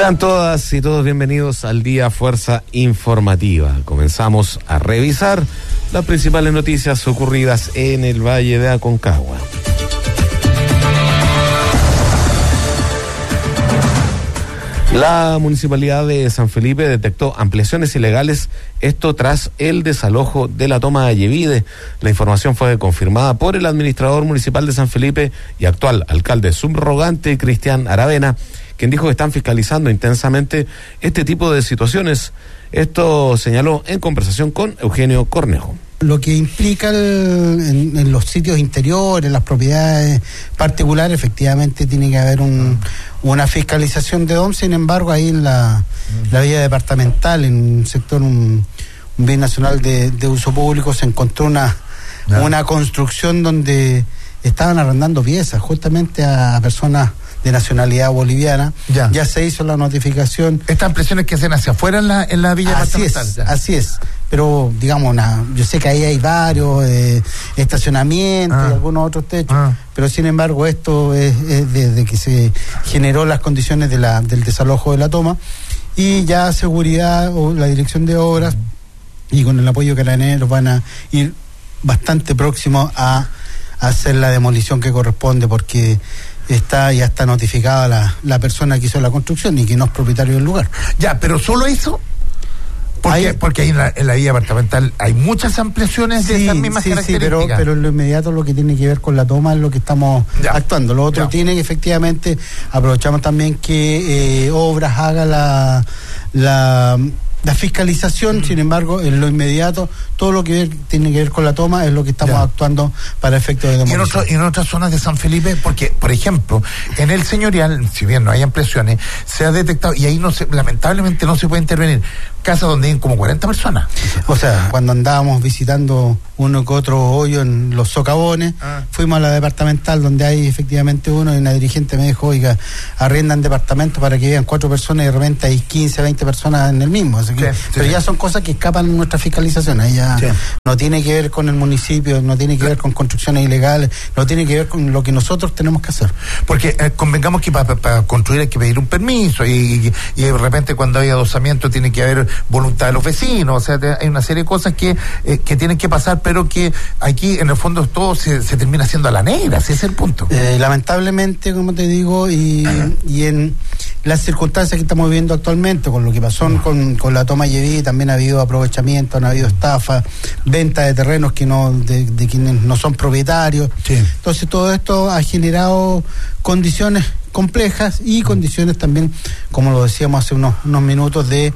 Sean todas y todos bienvenidos al Día Fuerza Informativa. Comenzamos a revisar las principales noticias ocurridas en el Valle de Aconcagua. La Municipalidad de San Felipe detectó ampliaciones ilegales, esto tras el desalojo de la toma de Yevide. La información fue confirmada por el administrador municipal de San Felipe y actual alcalde subrogante, Cristian Aravena, quien dijo que están fiscalizando intensamente este tipo de situaciones. Esto señaló en conversación con Eugenio Cornejo. Lo que implica en los sitios interiores, las propiedades particulares, efectivamente tiene que haber una fiscalización de DOM. Sin embargo, ahí en la vía departamental, en un sector, un bien nacional de uso público, se encontró una construcción donde estaban arrendando piezas justamente a personas de nacionalidad boliviana. Ya se hizo la notificación. Estas impresiones que hacen hacia afuera en la villa departamental. Así es. Pero, digamos, yo sé que ahí hay varios estacionamientos y algunos otros techos, pero sin embargo esto es desde que se generó las condiciones del desalojo de la toma, y ya seguridad o la dirección de obras y con el apoyo de Carabineros van a ir bastante próximos a hacer la demolición que corresponde, porque ya está notificada la persona que hizo la construcción y que no es propietario del lugar. Ya, pero solo eso. Porque ahí en la vía departamental hay muchas ampliaciones de esas mismas características. Pero en lo inmediato lo que tiene que ver con la toma es lo que estamos actuando. Lo otro tiene que, efectivamente, aprovechamos también que Obras haga la fiscalización. Sin embargo, en lo inmediato, todo lo que tiene que ver con la toma es lo que estamos actuando para efectos de demolición. ¿Y en otras zonas de San Felipe? Porque, por ejemplo, en el señorial, si bien no hay ampliaciones, se ha detectado, y ahí lamentablemente no se puede intervenir, casas donde hay como 40 personas. O sea, cuando andábamos visitando uno que otro hoyo en los socavones, fuimos a la departamental donde hay efectivamente uno, y una dirigente me dijo, oiga, arriendan departamentos para que vivan 4 personas y de repente hay 15, 20 personas en el mismo. Así que, pero ya son cosas que escapan de nuestra fiscalización. Ahí ya no tiene que ver con el municipio, no tiene que ver con construcciones ilegales, no tiene que ver con lo que nosotros tenemos que hacer. Porque convengamos que para construir hay que pedir un permiso y de repente cuando hay adosamiento tiene que haber voluntad de los vecinos. O sea, hay una serie de cosas que tienen que pasar, pero que aquí en el fondo todo se termina haciendo a la negra. Ese es el punto. Lamentablemente, como te digo, y en las circunstancias que estamos viviendo actualmente, con lo que pasó con la toma Yevide, también ha habido aprovechamiento, han habido estafas, venta de terrenos de quienes no son propietarios. Entonces todo esto ha generado condiciones complejas y condiciones también, como lo decíamos hace unos minutos, de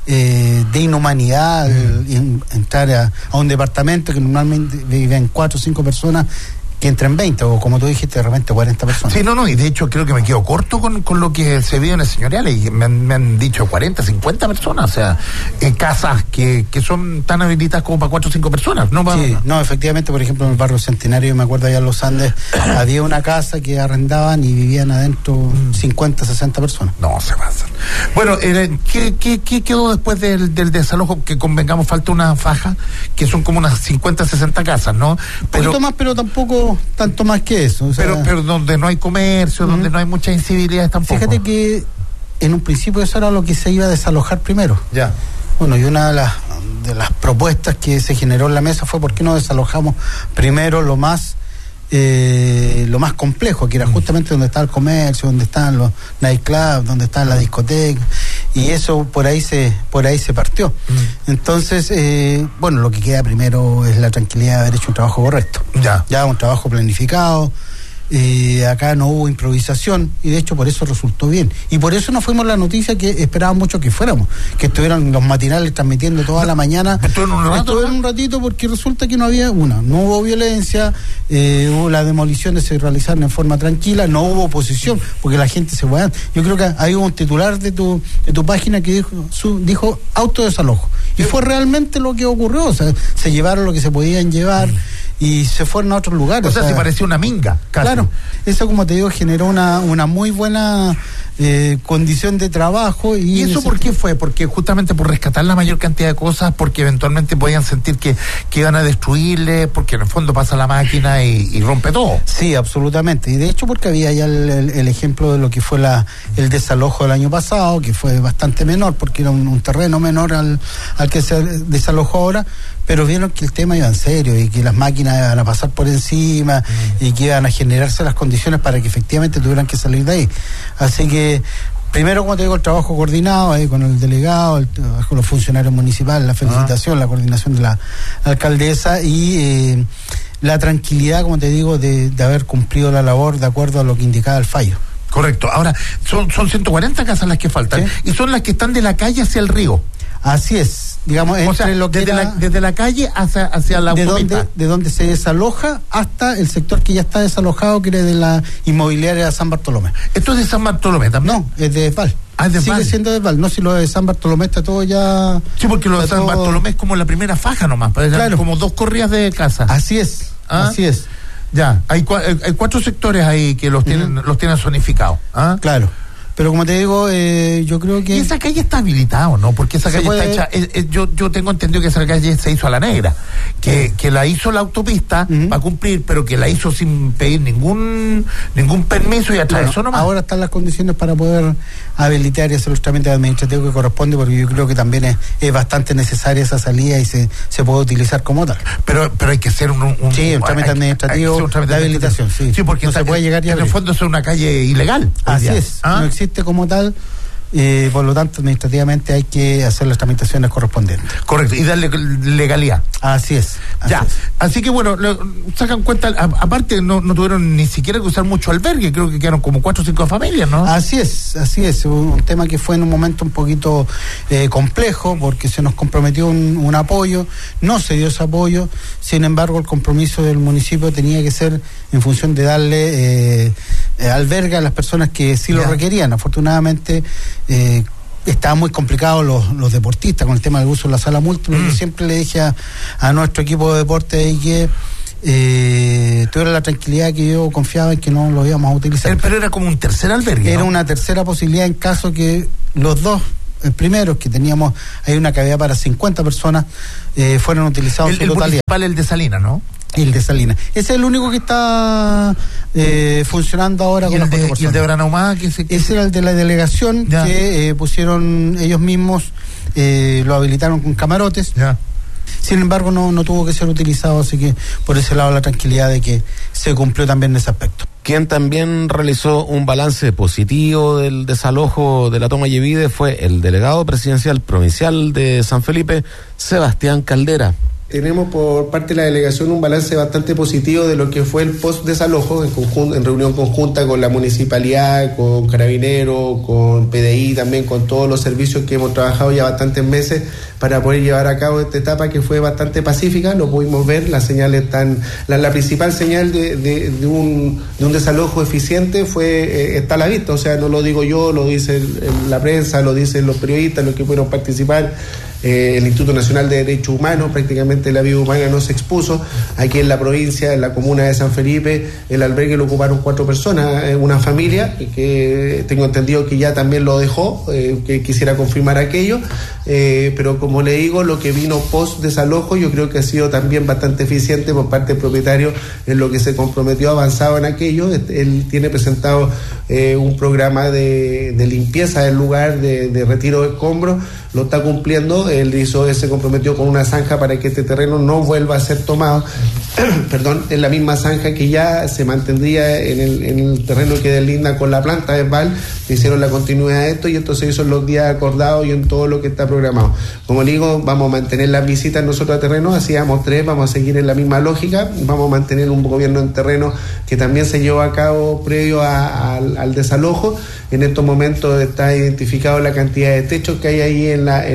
inhumanidad. Entrar a un departamento que normalmente viven 4 o 5 personas, que entren 20, o como tú dijiste, de repente 40 personas. Sí, y de hecho creo que me quedo corto con lo que se vio en el señorial, y me han dicho 40, 50 personas, o sea, en casas que son tan habilitadas como para 4 o 5 personas. No, efectivamente, por ejemplo, en el barrio Centenario, me acuerdo allá en Los Andes, había una casa que arrendaban y vivían adentro 50, 60 personas. No, se pasan. Bueno, ¿qué quedó después del desalojo? Que convengamos, falta una faja, que son como unas 50, 60 casas, ¿no? Un poquito más, pero tampoco tanto más que eso. O sea, pero donde no hay comercio, donde no hay muchas incivilidades tampoco. Fíjate que en un principio eso era lo que se iba a desalojar primero. Bueno, y una de las propuestas que se generó en la mesa fue: ¿por qué no desalojamos primero lo más complejo, que era justamente donde está el comercio, donde están los nightclubs, donde está la discoteca? Y eso por ahí se partió. Entonces, lo que queda primero es la tranquilidad de haber hecho un trabajo correcto. Ya un trabajo planificado. Acá no hubo improvisación, y de hecho por eso resultó bien, y por eso no fuimos la noticia que esperaban mucho que fuéramos, que estuvieran los matinales transmitiendo toda la mañana. Estuvieron un ratito, porque resulta que no hubo violencia, las demoliciones se realizaron en forma tranquila, no hubo oposición, porque la gente se fue. Yo creo que hay un titular de tu página que dijo autodesalojo, y fue realmente lo que ocurrió. O sea, se llevaron lo que se podían llevar y se fueron a otros lugares. O sea, se parecía una minga, casi. Claro, eso, como te digo, generó una muy buena condición de trabajo. ¿Y eso por qué fue? Porque justamente por rescatar la mayor cantidad de cosas, porque eventualmente podían sentir que iban a destruirle, porque en el fondo pasa la máquina y rompe todo. Sí, absolutamente. Y de hecho porque había ya el ejemplo de lo que fue el desalojo del año pasado, que fue bastante menor, porque era un terreno menor al que se desalojó ahora, pero vieron que el tema iba en serio y que las máquinas iban a pasar por encima y que iban a generarse las condiciones para que efectivamente tuvieran que salir de ahí. Así que primero, como te digo, el trabajo coordinado ahí con el delegado, con los funcionarios municipales, la felicitación, la coordinación de la alcaldesa y la tranquilidad, como te digo, de haber cumplido la labor de acuerdo a lo que indicaba el fallo. Correcto. Ahora, son 140 casas las que faltan, ¿sí? Y son las que están de la calle hacia el río. Así es, digamos, entre, o sea, lo que desde la calle hacia la autopista. De donde se desaloja hasta el sector que ya está desalojado, que es de la inmobiliaria San Bartolomé. ¿Esto es de San Bartolomé también? No, es de Val. Ah, de Sigue Val. siendo de Val. No, si lo de San Bartolomé está todo ya... Sí, porque lo de San Bartolomé es como la primera faja nomás, claro. Como 2 corridas de casa. Así es, así es. Ya, hay 4 sectores ahí que los tienen zonificados. Claro. Pero como te digo, yo creo que... ¿Y esa calle está habilitada o no? Porque esa calle está hecha... yo tengo entendido que esa calle se hizo a la negra. Que la hizo la autopista para cumplir, pero que la hizo sin pedir ningún permiso y hasta eso nomás. Ahora están las condiciones para poder habilitar y hacer los trámites administrativos que corresponde, porque yo creo que también es bastante necesaria esa salida y se puede utilizar como tal. Pero hay que hacer un trámite administrativo de habilitación, sí. Sí, porque no se puede llegar ya en el fondo es una calle ilegal. Así es, no existe como tal, por lo tanto administrativamente hay que hacer las tramitaciones correspondientes. Correcto, y darle legalidad. Así es. Así que bueno, sacan cuenta, aparte no tuvieron ni siquiera que usar mucho albergue, creo que quedaron como 4 o 5 familias, ¿no? Así es, un tema que fue en un momento un poquito complejo, porque se nos comprometió un apoyo, no se dio ese apoyo, sin embargo el compromiso del municipio tenía que ser en función de darle albergue a las personas que sí lo requerían. Afortunadamente estaban muy complicados los deportistas con el tema del uso de la sala múltiple. Yo siempre le dije a nuestro equipo de deporte ahí que tuviera la tranquilidad, que yo confiaba en que no lo íbamos a utilizar. Pero era como un tercer albergue, era, ¿no? Una tercera posibilidad en caso que los dos primeros, que teníamos ahí una cavidad para 50 personas, fueron utilizados en su totalidad. El de Salinas, ¿no? El de Salinas. Ese es el único que está funcionando ahora con las 4 personas. ¿Y el de Branahumá? Ese era el de la delegación, que pusieron ellos mismos, lo habilitaron con camarotes. Sin embargo, no tuvo que ser utilizado, así que por ese lado la tranquilidad de que se cumplió también en ese aspecto. Quien también realizó un balance positivo del desalojo de la toma Yevide fue el delegado presidencial provincial de San Felipe, Sebastián Caldera. Tenemos por parte de la delegación un balance bastante positivo de lo que fue el post-desalojo, en reunión conjunta con la municipalidad, con Carabineros, con PDI, también con todos los servicios que hemos trabajado ya bastantes meses para poder llevar a cabo esta etapa que fue bastante pacífica. Lo pudimos ver, las señales están... La principal señal de un desalojo eficiente está a la vista, o sea, no lo digo yo, lo dice la prensa, lo dicen los periodistas, los que pudieron participar. El Instituto Nacional de Derechos Humanos, prácticamente la vida humana no se expuso. Aquí en la provincia, en la comuna de San Felipe, el albergue lo ocuparon 4 personas, una familia, que tengo entendido que ya también lo dejó, que quisiera confirmar aquello, pero como le digo, lo que vino post desalojo yo creo que ha sido también bastante eficiente por parte del propietario en lo que se comprometió, avanzado en aquello. Él tiene presentado un programa de limpieza del lugar, de retiro de escombros, lo está cumpliendo. Él se comprometió con una zanja para que este terreno no vuelva a ser tomado, perdón, en la misma zanja que ya se mantendría en el terreno que deslinda con la planta de Val. Hicieron la continuidad de esto y esto se hizo en los días acordados y en todo lo que está programado. Como le digo, vamos a mantener las visitas nosotros a terreno, hacíamos 3, vamos a seguir en la misma lógica, vamos a mantener un gobierno en terreno que también se llevó a cabo previo al desalojo. En estos momentos está identificado la cantidad de techos que hay ahí en la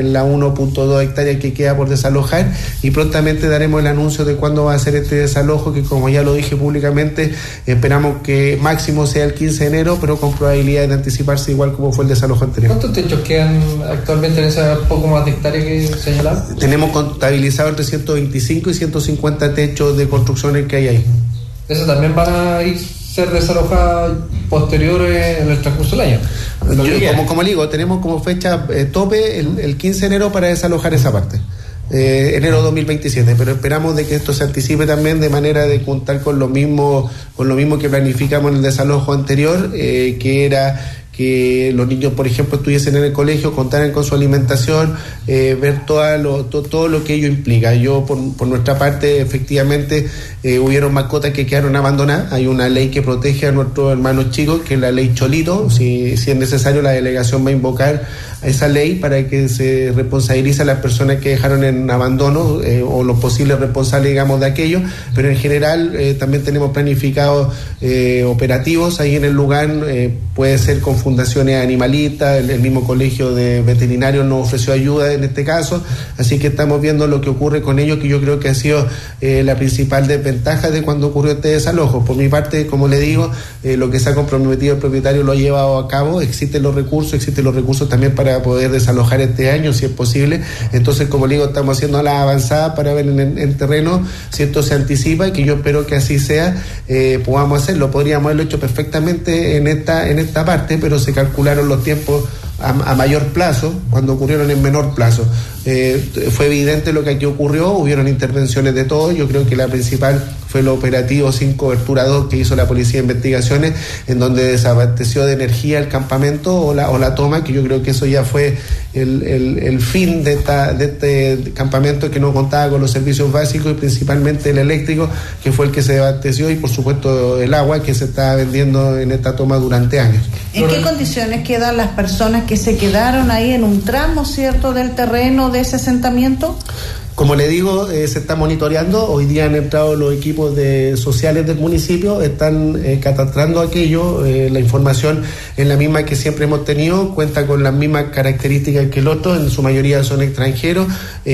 1.2 hectáreas que queda por desalojar, y prontamente daremos el anuncio de cuándo va a ser este desalojo, que como ya lo dije públicamente, esperamos que máximo sea el 15 de enero, pero con probabilidad de anticiparse igual como fue el desalojo anterior. ¿Cuántos techos quedan actualmente en esa poco más de hectárea que señalaba? Tenemos contabilizado entre 125 y 150 techos de construcciones que hay ahí. ¿Eso también van a ser desalojadas posteriores en el transcurso del año? Como digo, tenemos como fecha tope el 15 de enero para desalojar esa parte. Enero 2027, pero esperamos de que esto se anticipe también de manera de contar con lo mismo que planificamos en el desalojo anterior, que era que los niños, por ejemplo, estuviesen en el colegio, contaran con su alimentación, ver todo lo que ello implica. Yo, por nuestra parte, efectivamente, hubieron mascotas que quedaron abandonadas. Hay una ley que protege a nuestros hermanos chicos, que es la ley Cholito. Si es necesario, la delegación va a invocar a esa ley para que se responsabilice a las personas que dejaron en abandono o los posibles responsables, digamos, de aquello. Pero en general también tenemos planificados operativos ahí en el lugar. Puede ser con fundaciones animalistas, el mismo colegio de veterinarios nos ofreció ayuda en este caso, así que estamos viendo lo que ocurre con ellos, que yo creo que ha sido la principal desventaja de cuando ocurrió este desalojo. Por mi parte, como le digo, lo que se ha comprometido el propietario lo ha llevado a cabo, existen los recursos también para poder desalojar este año, si es posible. Entonces, como le digo, estamos haciendo la avanzada para ver en terreno si esto se anticipa, y que yo espero que así sea, podamos hacerlo. Podríamos haberlo hecho perfectamente en esta parte, pero se calcularon los tiempos a mayor plazo cuando ocurrieron en menor plazo. Fue evidente lo que aquí ocurrió, hubieron intervenciones de todo. Yo creo que la principal fue el operativo sin cobertura 2 que hizo la Policía de Investigaciones, en donde desabasteció de energía el campamento o la toma, que yo creo que eso ya fue el fin de este campamento, que no contaba con los servicios básicos, y principalmente el eléctrico, que fue el que se abasteció, y por supuesto el agua, que se está vendiendo en esta toma durante años. ¿En qué condiciones quedan las personas que se quedaron ahí en un tramo, cierto, del terreno de ese asentamiento? Como le digo, se está monitoreando. Hoy día han entrado los equipos sociales del municipio, están catastrando aquello. La información es la misma que siempre hemos tenido, cuenta con las mismas características que el otro, en su mayoría son extranjeros,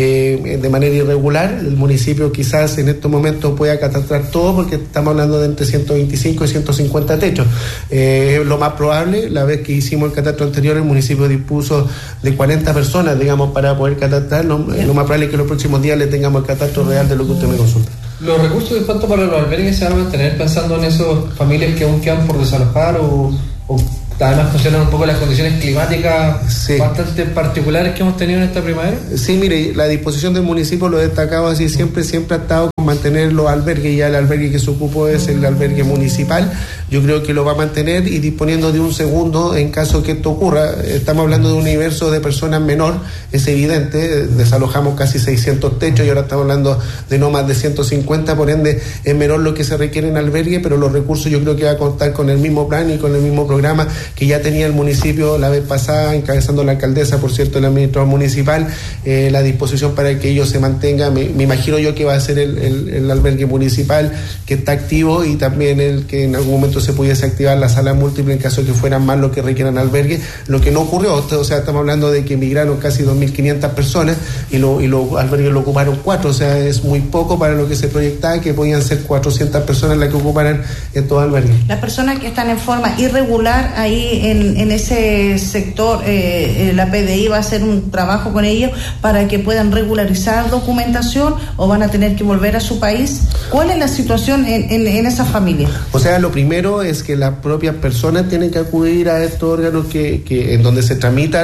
de manera irregular. El municipio quizás en estos momentos pueda catastrar todo, porque estamos hablando de entre 125 y 150 techos. Lo más probable, la vez que hicimos el catastro anterior, el municipio dispuso de 40 personas, digamos, para poder catastrar. Lo más probable es que los próximos días le tengamos el catastro real de lo que usted me consulta. ¿Los recursos de cuánto para los albergues se van a mantener pensando en esas familias que aún quedan por desalojar o además consideran un poco las condiciones climáticas bastante particulares que hemos tenido en esta primavera? Sí, mire, la disposición del municipio, lo he destacado así, siempre ha estado con mantener los albergues. Ya el albergue que se ocupó es el albergue municipal. Yo creo que lo va a mantener, y disponiendo de un segundo en caso que esto ocurra. Estamos hablando de un universo de personas menor, es evidente. Desalojamos casi 600 techos y ahora estamos hablando de no más de 150, por ende es menor lo que se requiere en albergue, pero los recursos yo creo que va a contar con el mismo plan y con el mismo programa que ya tenía el municipio la vez pasada, encabezando la alcaldesa, por cierto, el administrador municipal, la disposición para que ello se mantenga. Me imagino yo que va a ser el albergue municipal, que está activo, y también el que en algún momento se pudiese activar la sala múltiple en caso de que fueran más los que requieran albergue, lo que no ocurrió. O sea, estamos hablando de que emigraron casi 2.500 personas y los albergues lo ocuparon 4, o sea, es muy poco para lo que se proyectaba, que podían ser 400 personas las que ocuparan estos albergues. Las personas que están en forma irregular ahí en ese sector, la PDI va a hacer un trabajo con ellos para que puedan regularizar documentación, o van a tener que volver a su país. ¿Cuál es la situación en esa familia? O sea, lo primero es que las propias personas tienen que acudir a estos órganos que en donde se tramita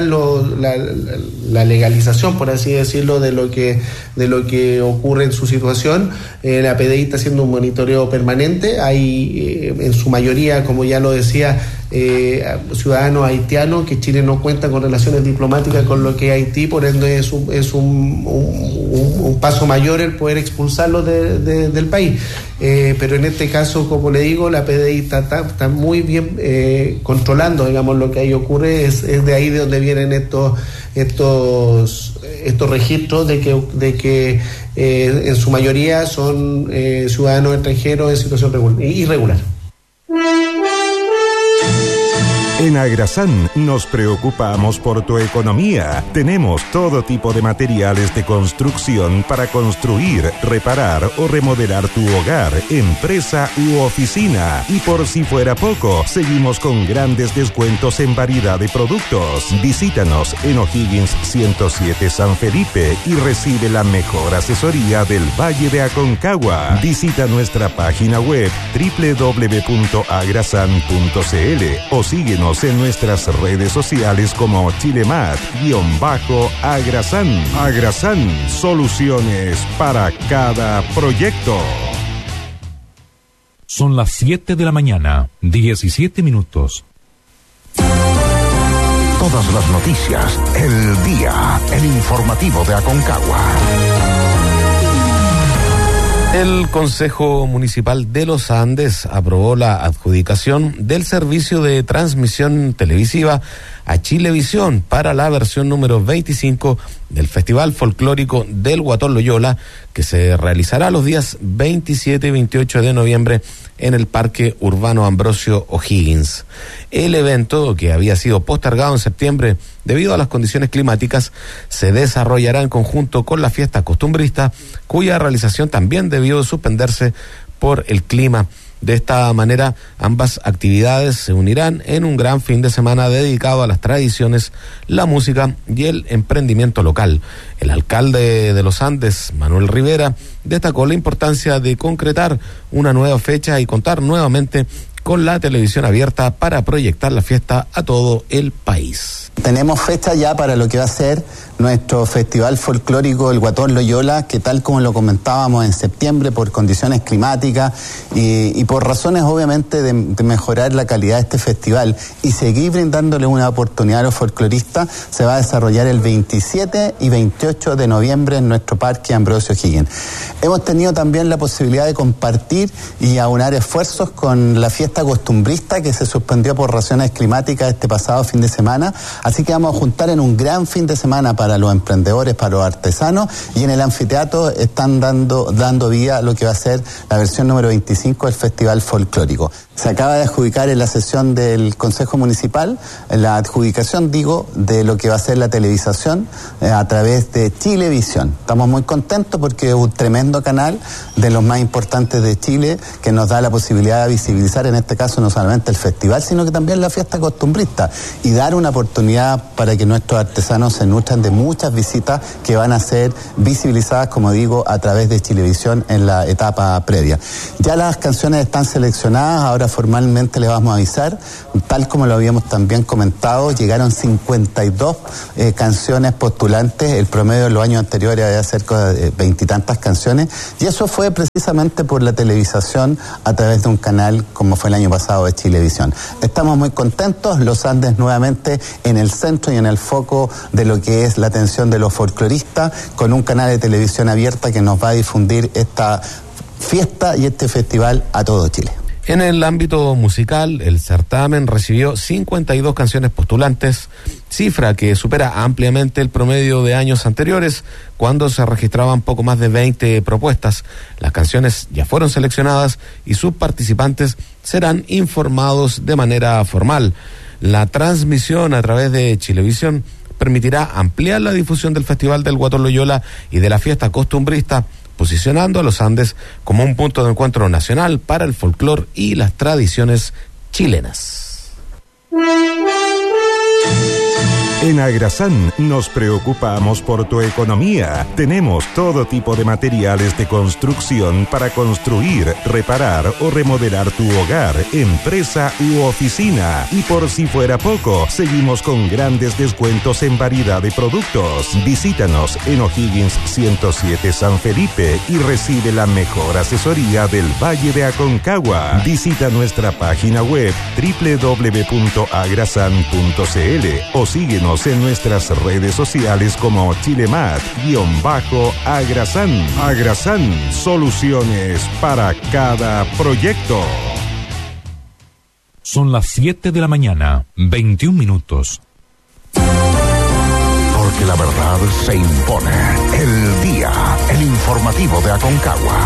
la legalización, por así decirlo, de lo que ocurre en su situación. La PDI está haciendo un monitoreo permanente. Hay en su mayoría, como ya lo decía, ciudadanos haitianos, que Chile no cuenta con relaciones diplomáticas con lo que es Haití, por ende es un paso mayor el poder expulsarlos del país. Pero en este caso, como le digo, la PDI está muy bien controlando, digamos, lo que ahí ocurre. Es de ahí de donde vienen estos registros de que en su mayoría son ciudadanos extranjeros en situación irregular. En Agrasan nos preocupamos por tu economía. Tenemos todo tipo de materiales de construcción para construir, reparar o remodelar tu hogar, empresa u oficina. Y por si fuera poco, seguimos con grandes descuentos en variedad de productos. Visítanos en O'Higgins 107 San Felipe y recibe la mejor asesoría del Valle de Aconcagua. Visita nuestra página web www.agrasan.cl o síguenos síguenos en nuestras redes sociales como Chilemat_Agrasan. Agrasan, soluciones para cada proyecto. Son las 7 de la mañana, 17 minutos. Todas las noticias, el día, el informativo de Aconcagua. El Consejo Municipal de los Andes aprobó la adjudicación del servicio de transmisión televisiva a Chilevisión para la versión número 25 del Festival Folclórico del Guatón Loyola, que se realizará los días 27 y 28 de noviembre en el Parque Urbano Ambrosio O'Higgins. El evento, que había sido postergado en septiembre debido a las condiciones climáticas, se desarrollará en conjunto con la fiesta costumbrista, cuya realización también debió suspenderse por el clima. De esta manera, ambas actividades se unirán en un gran fin de semana dedicado a las tradiciones, la música y el emprendimiento local. El alcalde de los Andes, Manuel Rivera, destacó la importancia de concretar una nueva fecha y contar nuevamente con la televisión abierta para proyectar la fiesta a todo el país. Tenemos fecha ya para lo que va a ser nuestro festival folclórico El Guatón Loyola, que tal como lo comentábamos en septiembre, por condiciones climáticas y por razones obviamente de mejorar la calidad de este festival y seguir brindándole una oportunidad a los folcloristas, se va a desarrollar el 27 y 28 de noviembre en nuestro Parque Ambrosio O'Higgins. Hemos tenido también la posibilidad de compartir y aunar esfuerzos con la fiesta costumbrista, que se suspendió por razones climáticas este pasado fin de semana, así que vamos a juntar en un gran fin de semana para los emprendedores, para los artesanos, y en el anfiteatro están dando vida a lo que va a ser la versión número 25 del Festival Folclórico. Se acaba de adjudicar en la sesión del Consejo Municipal, la adjudicación, de lo que va a ser la televisación a través de Chilevisión. Estamos muy contentos porque es un tremendo canal de los más importantes de Chile, que nos da la posibilidad de visibilizar, en este caso, no solamente el festival, sino que también la fiesta costumbrista, y dar una oportunidad para que nuestros artesanos se nutran de muchas visitas que van a ser visibilizadas, como digo, a través de Chilevisión en la etapa previa. Ya las canciones están seleccionadas, ahora formalmente les vamos a avisar, tal como lo habíamos también comentado, llegaron 52 canciones postulantes, el promedio de los años anteriores había cerca de 20 y tantas canciones, y eso fue precisamente por la televisación a través de un canal como fue el año pasado de Chilevisión. Estamos muy contentos, los Andes nuevamente en el centro y en el foco de lo que es la atención de los folcloristas, con un canal de televisión abierta que nos va a difundir esta fiesta y este festival a todo Chile. En el ámbito musical, el certamen recibió 52 canciones postulantes, cifra que supera ampliamente el promedio de años anteriores, cuando se registraban poco más de 20 propuestas. Las canciones ya fueron seleccionadas y sus participantes serán informados de manera formal. La transmisión a través de Chilevisión permitirá ampliar la difusión del Festival del Guatón Loyola y de la fiesta costumbrista, posicionando a los Andes como un punto de encuentro nacional para el folclor y las tradiciones chilenas. En Agrasan nos preocupamos por tu economía. Tenemos todo tipo de materiales de construcción para construir, reparar o remodelar tu hogar, empresa u oficina. Y por si fuera poco, seguimos con grandes descuentos en variedad de productos. Visítanos en O'Higgins 107 San Felipe y recibe la mejor asesoría del Valle de Aconcagua. Visita nuestra página web www.agrasan.cl o síguenos en nuestras redes sociales como Chilemat_Agrasan. Agrasan, soluciones para cada proyecto. Son las 7 de la mañana, 21 minutos. Porque la verdad se impone. El día, el informativo de Aconcagua.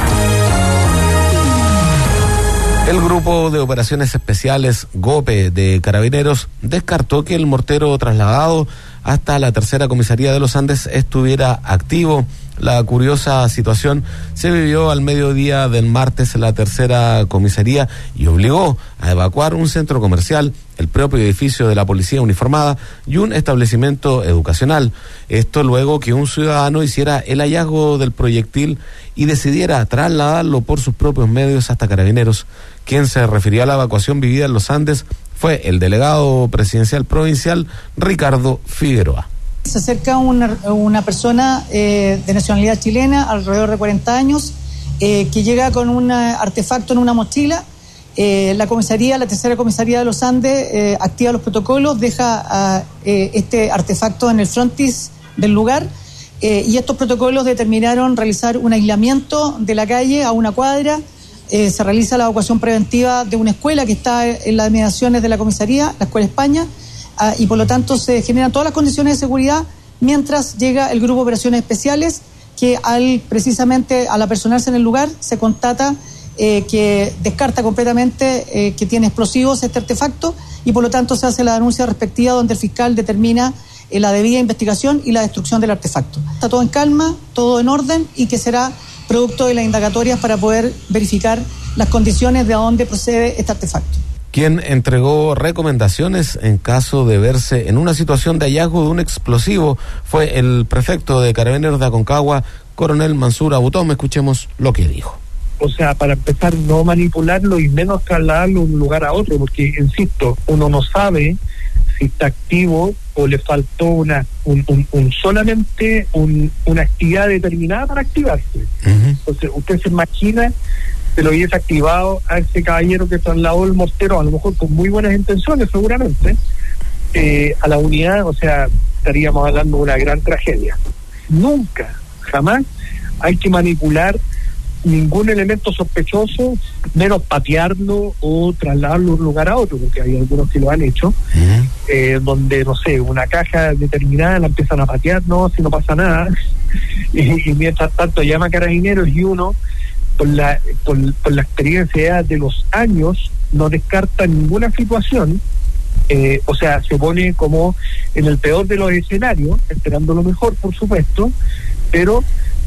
El Grupo de Operaciones Especiales GOPE de Carabineros descartó que el mortero trasladado hasta la tercera comisaría de los Andes estuviera activo. La curiosa situación se vivió al mediodía del martes en la tercera comisaría y obligó a evacuar un centro comercial, el propio edificio de la policía uniformada y un establecimiento educacional. Esto luego que un ciudadano hiciera el hallazgo del proyectil y decidiera trasladarlo por sus propios medios hasta Carabineros. Quien se refirió a la evacuación vivida en los Andes fue el delegado presidencial provincial Ricardo Figueroa. Se acerca una persona de nacionalidad chilena, alrededor de 40 años, que llega con un artefacto en una mochila. La tercera comisaría de los Andes, activa los protocolos, deja este artefacto en el frontis del lugar, y estos protocolos determinaron realizar un aislamiento de la calle a una cuadra. Se realiza la evacuación preventiva de una escuela que está en las inmediaciones de la comisaría, la Escuela España, y por lo tanto se generan todas las condiciones de seguridad mientras llega el grupo de operaciones especiales, que precisamente al apersonarse en el lugar se constata que descarta completamente que tiene explosivos este artefacto, y por lo tanto se hace la denuncia respectiva donde el fiscal determina la debida investigación y la destrucción del artefacto. Está todo en calma, todo en orden, y que será producto de las indagatorias para poder verificar las condiciones de a dónde procede este artefacto. Quien entregó recomendaciones en caso de verse en una situación de hallazgo de un explosivo fue el prefecto de Carabineros de Aconcagua, coronel Mansur Abutón. Escuchemos lo que dijo. O sea, para empezar, no manipularlo y menos trasladarlo de un lugar a otro, porque, insisto, uno no sabe si está activo o le faltó solamente una actividad determinada para activarse. Entonces, usted se imagina que lo hubiese activado a ese caballero que trasladó el mortero, a lo mejor con muy buenas intenciones seguramente, a la unidad. O sea, estaríamos hablando de una gran tragedia. Nunca, jamás hay que manipular ningún elemento sospechoso, menos patearlo o trasladarlo de un lugar a otro, porque hay algunos que lo han hecho, donde, no sé, una caja determinada la empiezan a patear, no, si no pasa nada, y mientras tanto llama a Carabineros, y uno, por la experiencia de los años, no descarta ninguna situación. O sea, se pone como en el peor de los escenarios, esperando lo mejor, por supuesto, pero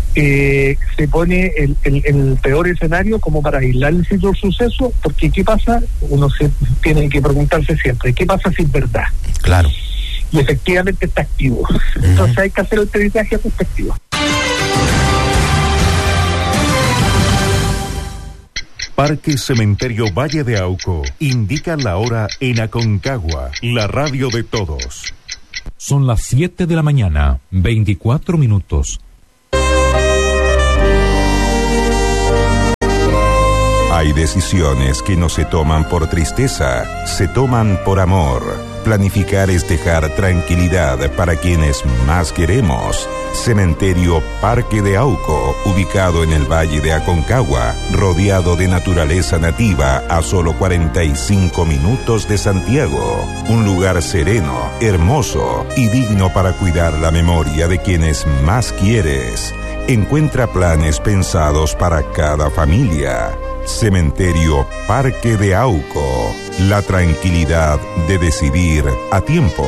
se pone en el peor escenario como para aislar el sitio del suceso, porque ¿qué pasa? Uno se tiene que preguntarse siempre, ¿qué pasa si es verdad? Claro. Y efectivamente está activo. Entonces hay que hacer el peritaje respectivo. Parque Cementerio Valle de Auco indica la hora en Aconcagua, la radio de todos. Son las 7 de la mañana, 24 minutos. Hay decisiones que no se toman por tristeza, se toman por amor. Planificar es dejar tranquilidad para quienes más queremos. Cementerio Parque de Auco, ubicado en el Valle de Aconcagua, rodeado de naturaleza nativa a solo 45 minutos de Santiago. Un lugar sereno, hermoso y digno para cuidar la memoria de quienes más quieres. Encuentra planes pensados para cada familia. Cementerio Parque de Auco, la tranquilidad de decidir a tiempo.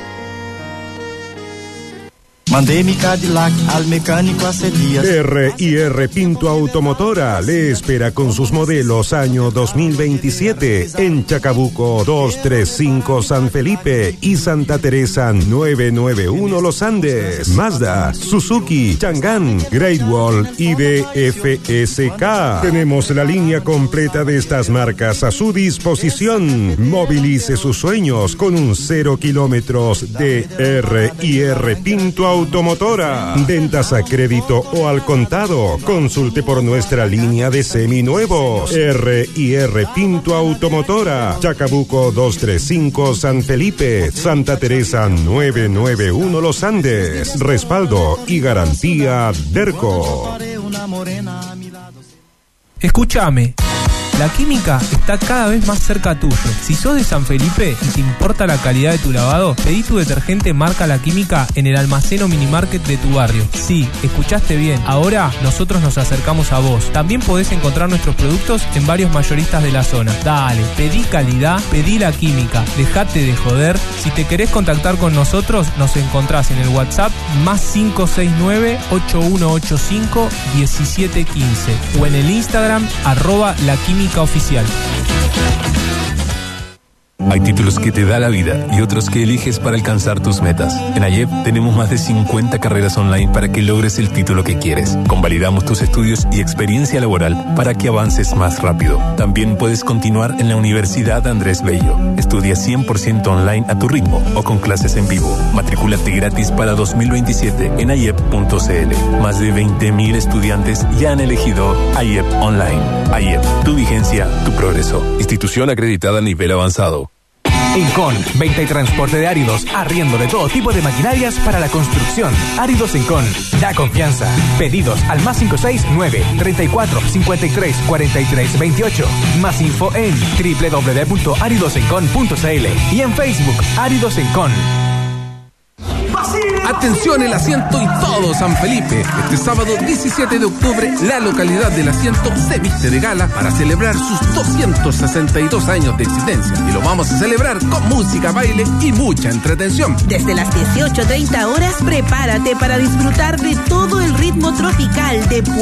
Mandé mi Cadillac al mecánico hace días. R&R Pinto Automotora le espera con sus modelos año 2027 en Chacabuco 235 San Felipe y Santa Teresa 991 Los Andes. Mazda, Suzuki, Chang'an, Great Wall y DFSK. Tenemos la línea completa de estas marcas a su disposición. Movilice sus sueños con un 0 kilómetros de R&R Pinto Automotora. Ventas a crédito o al contado. Consulte por nuestra línea de seminuevos. R&R Pinto Automotora. Chacabuco 235 San Felipe. Santa Teresa 991 Los Andes. Respaldo y garantía Derco. Escúchame. La química está cada vez más cerca tuyo. Si sos de San Felipe y te importa la calidad de tu lavado, pedí tu detergente marca La Química en el almacén o minimarket de tu barrio. Sí, escuchaste bien. Ahora nosotros nos acercamos a vos. También podés encontrar nuestros productos en varios mayoristas de la zona. Dale, pedí calidad, pedí La Química. Dejate de joder. Si te querés contactar con nosotros, nos encontrás en el WhatsApp +569 8185 1715 o en el Instagram @laquimicaoficial. Hay títulos que te da la vida y otros que eliges para alcanzar tus metas. En AYEP tenemos más de 50 carreras online para que logres el título que quieres. Convalidamos tus estudios y experiencia laboral para que avances más rápido. También puedes continuar en la Universidad Andrés Bello. Estudia 100% online a tu ritmo o con clases en vivo. Matricúlate gratis para 2027 en ayep.cl. Más de 20.000 estudiantes ya han elegido AYEP Online. AYEP, tu vigencia, tu progreso. Institución acreditada a nivel avanzado. Encon, venta y transporte de áridos, arriendo de todo tipo de maquinarias para la construcción. Áridos Encon, da confianza. Pedidos al +569 34 53 43 28. Más info en www.aridosencon.cl y en Facebook Áridos Encon. Atención, El Asiento y todo San Felipe. Este sábado 17 de octubre, la localidad del Asiento se viste de gala para celebrar sus 262 años de existencia. Y lo vamos a celebrar con música, baile y mucha entretención. Desde las 18:30 horas, prepárate para disfrutar de todo el ritmo tropical de